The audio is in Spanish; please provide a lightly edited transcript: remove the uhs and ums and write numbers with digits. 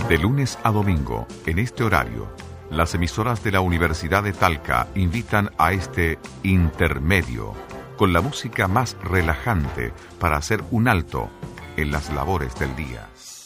De lunes a domingo, en este horario, las emisoras de la Universidad de Talca invitan a este intermedio, con la música más relajante para hacer un alto en las labores del día.